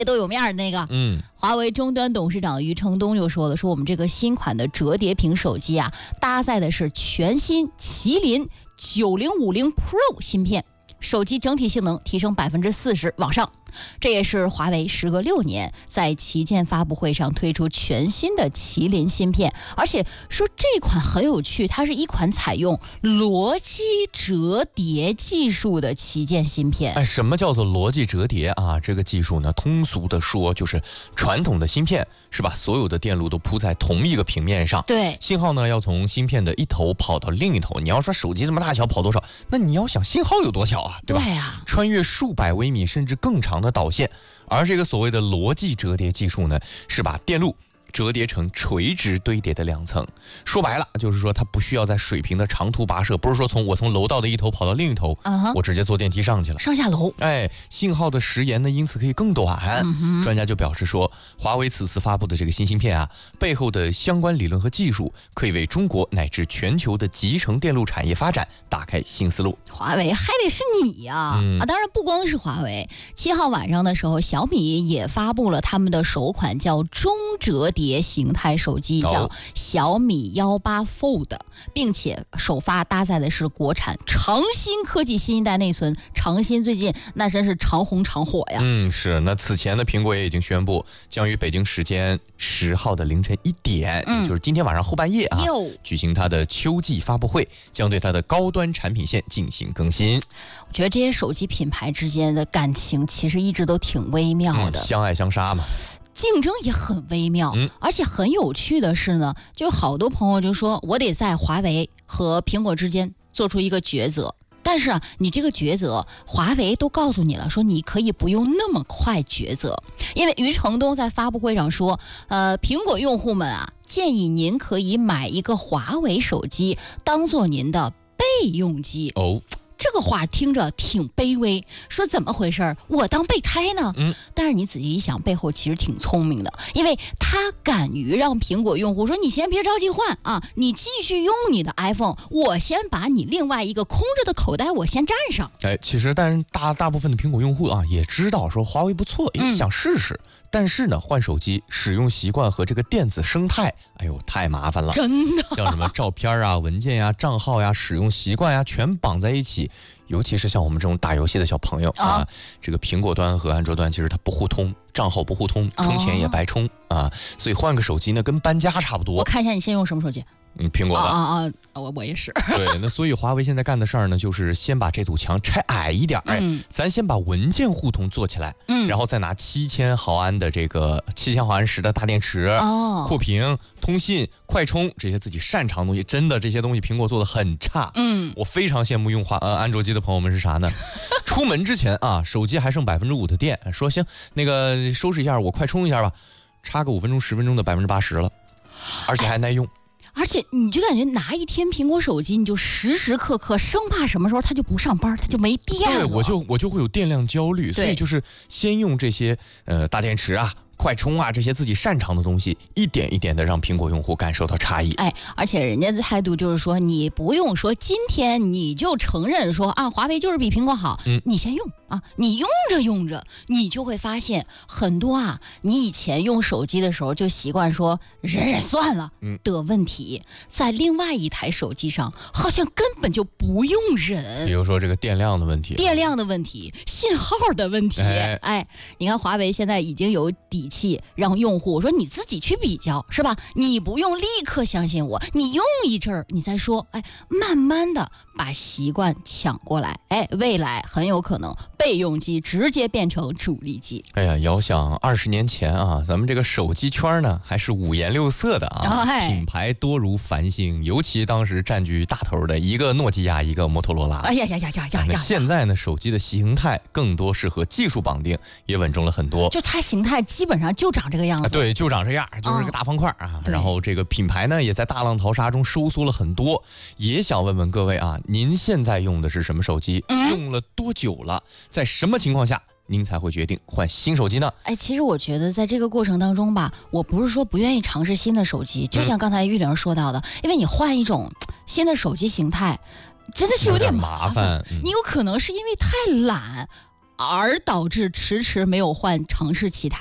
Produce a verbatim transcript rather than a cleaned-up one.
都有面儿那个。 嗯， 华为终端董事长余承东就说了，说我们这个新款的折叠屏手机啊，搭载的是全新麒麟九零五零 Pro 芯片，手机整体性能提升百分之四十往上。这也是华为时隔六年在旗舰发布会上推出全新的麒麟芯片，而且说这款很有趣，它是一款采用逻辑折叠技术的旗舰芯片。 哎，什么叫做逻辑折叠啊？这个技术呢，通俗的说就是传统的芯片是吧？所有的电路都铺在同一个平面上， 对， 信号呢要从芯片的一头跑到另一头。你要说手机这么大小跑多少，那你要想信号有多小啊，对吧？ 对啊， 穿越数百微米甚至更长的导线，而这个所谓的逻辑折叠技术呢，是把电路折叠成垂直堆叠的两层。说白了就是说它不需要在水平的长途跋涉，不是说从我从楼道的一头跑到另一头， uh-huh, 我直接坐电梯上去了， 上下楼。 哎，信号的时延呢因此可以更短。 嗯、 专家就表示说，华为此次发布的这个新芯片啊，背后的相关理论和技术可以为中国乃至全球的集成电路产业发展打开新思路。 华为还得是你呀、啊嗯、 啊！当然不光是华为，七号晚上的时候，小米也发布了他们的首款叫中折叠形态手机，叫小米幺八 Fold， 并且首发搭载的是国产长鑫科技新一代内存。长鑫最近那真是长红长火呀。 嗯，是。那此前呢，苹果也已经宣布，将于北京时间十号的凌晨一点，嗯、也就是今天晚上后半夜啊，举行它的秋季发布会，将对它的高端产品线进行更新。 我觉得这些手机品牌之间的感情其实一直都挺微妙的， 嗯、相爱相杀嘛。 竞争也很微妙， 嗯， 而且很有趣的是呢，就好多朋友就说，我得在华为和苹果之间做出一个抉择。但是啊，你这个抉择，华为都告诉你了，说你可以不用那么快抉择，因为余承东在发布会上说，呃，苹果用户们啊，建议您可以买一个华为手机，当做您的备用机。 哦。 这个话听着挺卑微，说怎么回事？我当备胎呢？ 嗯， 但是你仔细一想，背后其实挺聪明的，因为他敢于让苹果用户说：“你先别着急换啊，你继续用你的 iPhone， 我先把你另外一个空着的口袋我先占上。” 哎，其实但是大大部分的苹果用户啊，也知道说华为不错，也想试试。嗯，但是呢，换手机使用习惯和这个电子生态，哎呦，太麻烦了， 真的。 像什么照片啊、文件呀、账号呀、使用习惯呀，全绑在一起。尤其是像我们这种打游戏的小朋友啊，啊这个苹果端和安卓端其实它不互通，账号不互通，充钱也白充、哦、啊，所以换个手机呢，跟搬家差不多。 我看一下你现在用什么手机？ 嗯，苹果的啊啊啊！我我也是。 对，那所以华为现在干的事儿呢，就是先把这堵墙拆矮一点，哎、嗯，咱先把文件互通做起来，嗯，然后再拿七千毫安的这个七千毫安时的大电池，哦，扩屏、通信、快充这些自己擅长的东西，真的这些东西苹果做的很差，嗯，我非常羡慕用华呃安卓机的朋友们是啥呢？出门之前啊，手机还剩百分之五的电，说行，那个收拾一下，我快充一下吧，插个五分钟十分钟的百分之八十了，而且还耐用。 而且你就感觉拿一天苹果手机，你就时时刻刻生怕什么时候它就不上班，它就没电了。 对，我就我就会有电量焦虑，所以就是先用这些呃大电池啊、快充啊这些自己擅长的东西，一点一点的让苹果用户感受到差异。 哎，而且人家的态度就是说，你不用说今天你就承认说啊，华为就是比苹果好，嗯，你先用啊，你用着用着，你就会发现很多啊，你以前用手机的时候就习惯说忍忍算了的问题，嗯、在另外一台手机上好像根本就不用忍。 比如说这个电量的问题， 电量的问题，信号的问题，哎，哎你看华为现在已经有底气让用户说你自己去比较，是吧？你不用立刻相信我，你用一阵儿你再说，哎，慢慢的把习惯抢过来，哎，未来很有可能备用机直接变成主力机。 哎呀，遥想二十年前啊，咱们这个手机圈呢还是五颜六色的啊，哎、品牌多如繁星，尤其当时占据大头的一个诺基亚，一个摩托罗拉。 哎呀呀呀呀呀呀！ 现在呢，手机的形态更多是和技术绑定，也稳重了很多。 就它形态基本上就长这个样子， 啊、对，就长这样，就是个大方块啊。哦、然后这个品牌呢，也在大浪淘沙中收缩了很多。也想问问各位啊，您现在用的是什么手机？嗯、用了多久了？在什么情况下您才会决定换新手机呢？ 哎，其实我觉得在这个过程当中吧，我不是说不愿意尝试新的手机，就像刚才玉玲说到的，嗯、因为你换一种新的手机形态，真的是有点麻烦。 麻烦嗯、 你有可能是因为太懒。 而导致迟迟没有换尝试其他